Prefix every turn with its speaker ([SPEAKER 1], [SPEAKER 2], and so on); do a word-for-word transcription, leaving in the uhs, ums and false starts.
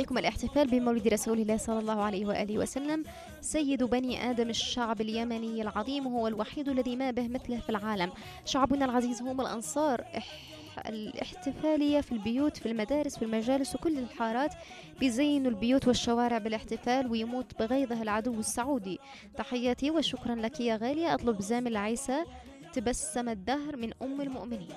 [SPEAKER 1] عليكم الاحتفال بمولد رسول الله صلى الله عليه وآله وسلم، سيد بني آدم، الشعب اليمني العظيم، هو الوحيد الذي ما به مثله في العالم. شعبنا العزيز هم الأنصار. إح- الاحتفالية في البيوت، في المدارس، في المجالس وكل الحارات، بيزينوا البيوت والشوارع بالاحتفال، ويموت بغيظه العدو السعودي. تحياتي وشكرا لك يا غالية. أطلب زامل عيسى، تبسم الدهر من أم المؤمنين.